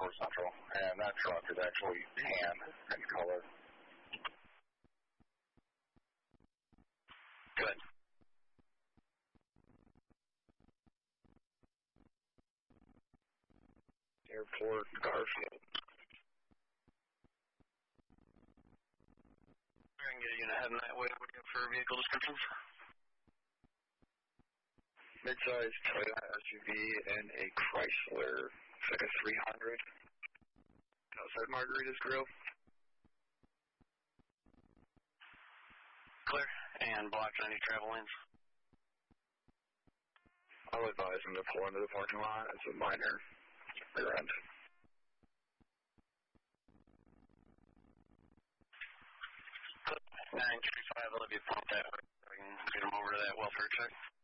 towards Central, and that truck is actually tan in color. Good. Airport, Garfield. I can get a unit heading that way. What do you have for vehicle descriptions? Mid-size Toyota SUV and a Chrysler, it's like a 300. Outside Margarita's Grill. Clear. And blocked any travel lanes? I'll advise them to pull into the parking lot. It's a minor rear end. 935, I'll have you point that way. I can get them over to that welfare check.